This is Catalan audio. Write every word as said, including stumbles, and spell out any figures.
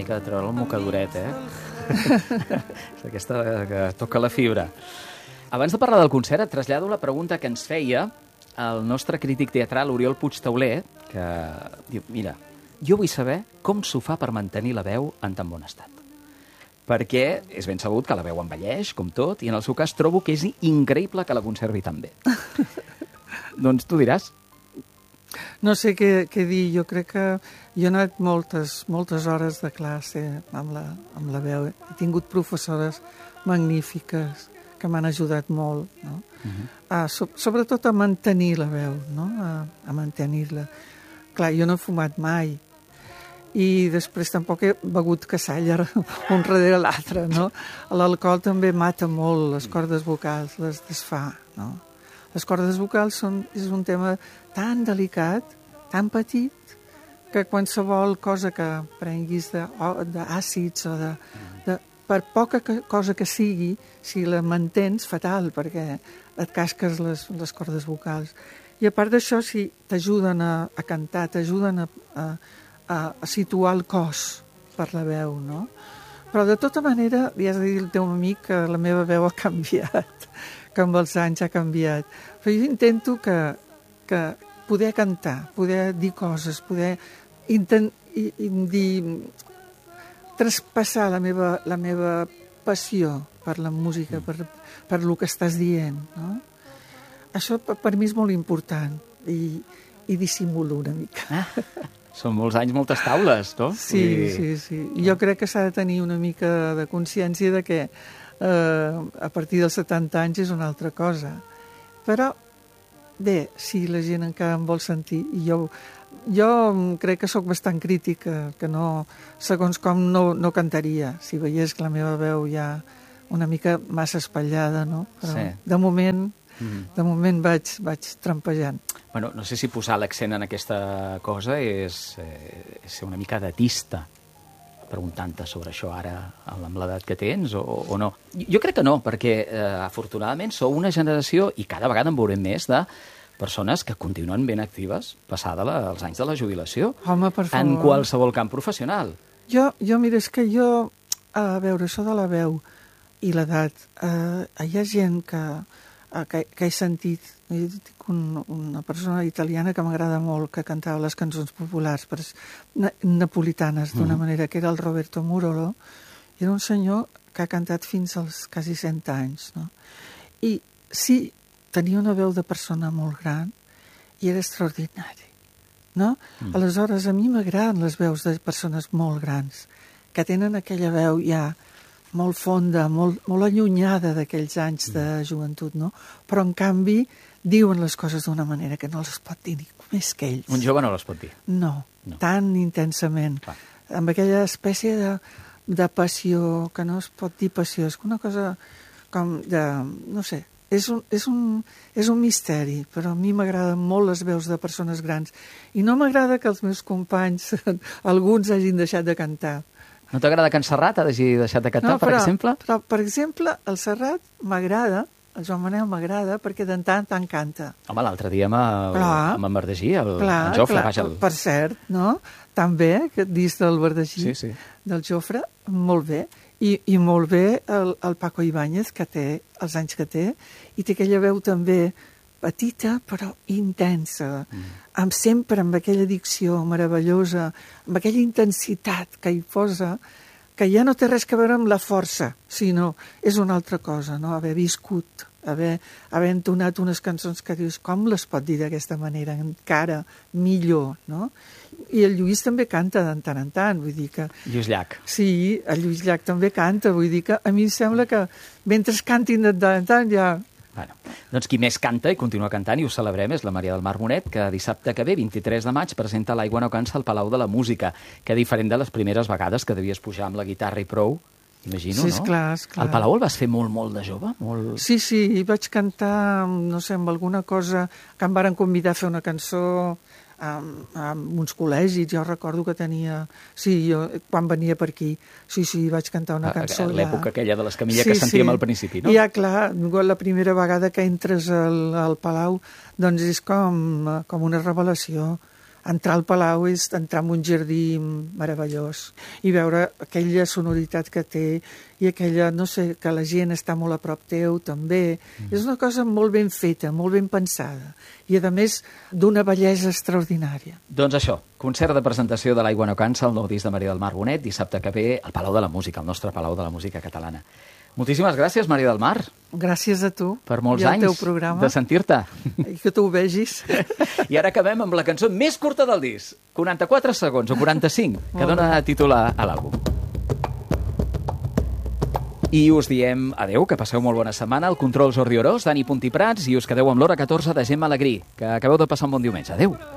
mica de treure el mocadoret, eh? És aquesta que toca la fibra. Abans de parlar del concert, et trasllado la pregunta que ens feia el nostre crític teatral Oriol Puigtauler, que diu, mira, jo vull saber com s'ho fa per mantenir la veu en tan bon estat. Perquè és ben sabut que la veu envelleix, com tot, i en el seu cas trobo que és increïble que la conservi tan bé. Doncs tu diràs. No sé què, què dir, jo crec que jo he anat moltes, moltes hores de classe amb la, amb la veu. He tingut professores magnífiques que m'han ajudat molt, no? Uh-huh. a, so, sobretot a mantenir la veu, no? a, a mantenir-la. Clar, jo no he fumat mai, i després tampoc he begut cassalla un darrere l'altre, no? L'alcohol també mata molt les cordes vocals, les desfà, no? Les cordes vocals són, és un tema tan delicat, tan petit, que qualsevol cosa que prenguis d'àcids o de, de... per poca cosa que sigui, si la mantens, fatal, perquè et casques les, les cordes vocals. I a part d'això, si t'ajuden a, a cantar, t'ajuden a, a, a, a situar el cos per la veu, no? Però de tota manera, li has de dir al teu amic que la meva veu ha canviat, que amb els anys ha canviat. Però jo intento que, que poder cantar, poder dir coses, poder intent, i, i dir, traspassar la meva, la meva passió per la música, per, per el que estàs dient, no? Això per, per mi és molt important i, i dissimulo una mica. Ah, són molts anys, moltes taules, no? Sí, I... sí, sí. Jo crec que s'ha de tenir una mica de consciència de que eh, a partir dels setanta anys és una altra cosa. Però, bé, si la gent encara em vol sentir, i jo, jo crec que sóc bastant crítica, que no, segons com no, no cantaria, si veiés que la meva veu ja una mica massa espatllada, no? Però sí. de moment... Mm. De moment vaig, vaig trampejant. Bueno, no sé si posar l'accent en aquesta cosa és, eh, és ser una mica datista, preguntant-te sobre això ara amb l'edat que tens o, o no. Jo crec que no, perquè eh, afortunadament sou una generació, i cada vegada en veurem més, de persones que continuen ben actives passada la, els anys de la jubilació. Home, per favor. En qualsevol camp professional. Jo, jo mira, és que jo, a veure, això de la veu i l'edat, eh, hi ha gent que... Que, que he sentit, jo dic un, una persona italiana que m'agrada molt, que cantava les cançons populars per, na, napolitanes d'una mm. manera, que era el Roberto Murolo, i era un senyor que ha cantat fins als quasi cent anys, no? I sí, tenia una veu de persona molt gran i era extraordinari, no? Mm. Aleshores, a mi m'agraden les veus de persones molt grans, que tenen aquella veu ja molt fonda, molt, molt allunyada d'aquells anys de joventut, no? Però, en canvi, diuen les coses d'una manera que no les pot dir ningú més que ells. Un jove no les pot dir. No, no. Tan intensament. Clar. Amb aquella espècie de, de passió, que no es pot dir passió, és una cosa com de... no sé, és un, és un, és un misteri, però a mi m'agraden molt les veus de persones grans. I no m'agrada que els meus companys, alguns, hagin deixat de cantar. No t'agrada que en Serrat hagi deixat de cantar, no, però, per exemple? Però, per exemple, el Serrat m'agrada, el Joan Manel m'agrada, perquè de tant en tant canta. Home, l'altre dia amb, el, clar, amb en Verdegí, el, clar, el Jofre. Clar, vaja, el... Per cert, no? També, aquest disc del Verdegí, sí, sí. del Jofre, molt bé. I, i molt bé el, el Paco Ibáñez, que té els anys que té, i té aquella veu també petita, però intensa, mm. amb sempre amb aquella dicció meravellosa, amb aquella intensitat que hi posa, que ja no té res a veure amb la força, sinó és una altra cosa, no? Haver viscut, haver, haver entonat unes cançons que dius, com les pot dir d'aquesta manera, encara millor, no? I el Lluís també canta de tant en tant, vull dir que... Lluís Llach. Sí, el Lluís Llach també canta, vull dir que a mi em sembla que mentre cantin de tant en tant ja... Bueno, doncs qui més canta i continua cantant, i ho celebrem, és la Maria del Mar Monet, que dissabte que ve, vint-i-tres de maig, presenta l'Aigua no cansa al Palau de la Música, que diferent de les primeres vegades que devies pujar amb la guitarra i prou, imagino, sí, no? Esclar, esclar. Al Palau el vas fer molt, molt de jove? Molt... Sí, sí, i vaig cantar, no sé, amb alguna cosa, que em varen convidar a fer una cançó amb, amb uns col·legis, jo recordo que tenia... Sí, jo, quan venia per aquí, sí, sí, vaig cantar una cançó. L'època aquella de l'escamilla sí, que sentíem sí. al principi, no? I ja, clar, la primera vegada que entres al, al Palau, doncs és com, com una revelació. entrar al Palau és entrar en un jardí meravellós i veure aquella sonoritat que té i aquella, no sé, que la gent està molt a prop teu també. Mm. És una cosa molt ben feta, molt ben pensada i, a més, d'una bellesa extraordinària. Doncs això, concert de presentació de l'Aigua no cansa, el nou disc de Maria del Mar Bonet, dissabte que ve al Palau de la Música, el nostre Palau de la Música catalana. Moltíssimes gràcies, Maria del Mar. Gràcies a tu. Per molts anys de sentir-te. I que tu ho vegis. I ara acabem amb la cançó més curta del disc, quaranta-quatre segons o quaranta-cinc, que dona títol a l'àlbum. I us diem adeu, que passeu molt bona setmana. El control Jordi Orós, Dani Puntí Prats, i us quedeu amb l'hora catorze de Gemma Alegrí. Que acabeu de passar un bon diumenge. Adeu.